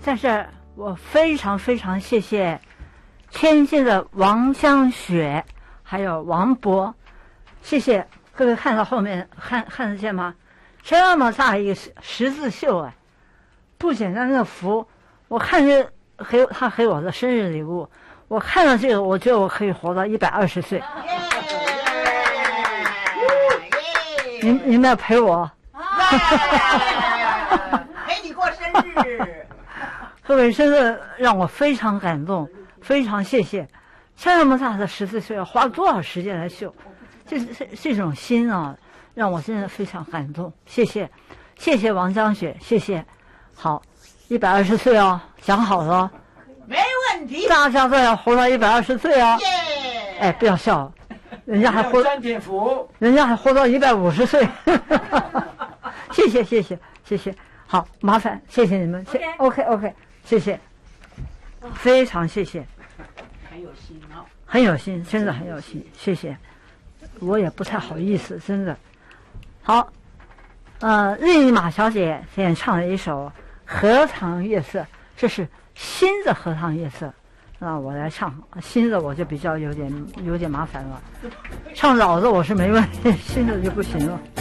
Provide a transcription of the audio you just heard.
在这儿我非常非常谢谢天津的王香雪，还有王博，谢谢各位。看到后面看得见吗？这么大一个十字绣啊，不简单的福。我看着他给我的生日礼物，我看到这个，我觉得我可以活到120岁。你们要陪我， 陪你过生日。 各位真的让我非常感动，非常谢谢。这么大的十字绣要花多少时间来绣？这种心啊，让我真的非常感动。谢谢，谢谢王江雪，谢谢。好，120岁哦，讲好了， 没问题。 大家都要活到120岁哦。哎，不要笑，人家还活沾点福， 人家还活到150岁。谢谢谢谢谢谢，好，麻烦谢谢你们。OK， 谢谢，非常谢谢。 很有心哦， 很有心，真的很有心，谢谢。我也不太好意思，真的。好，日丽马小姐演唱了一首《荷塘月色》，这是新的荷塘月色。我来唱新的，我就比较有点麻烦了。唱老的我是没问题，新的就不行了。